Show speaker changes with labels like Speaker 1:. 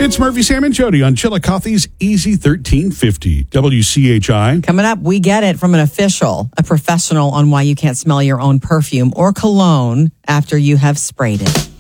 Speaker 1: It's Murphy, Sam, and Jody on Chillicothe's Easy 1350 WCHI.
Speaker 2: Coming up, we get it from a professional on why you can't smell your own perfume or cologne after you have sprayed it.